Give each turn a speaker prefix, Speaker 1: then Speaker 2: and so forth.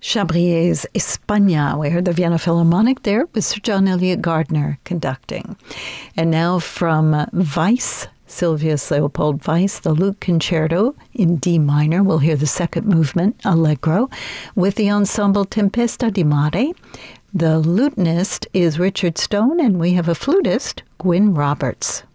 Speaker 1: Chabrier's España. We heard the Vienna Philharmonic there with Sir John Eliot Gardiner conducting. And now from Weiss, Sylvius Leopold Weiss, the Lute Concerto in D minor. We'll hear the second movement, Allegro, with the ensemble Tempesta di Mare. The lutenist is Richard Stone, and we have a flutist, Gwyn Roberts.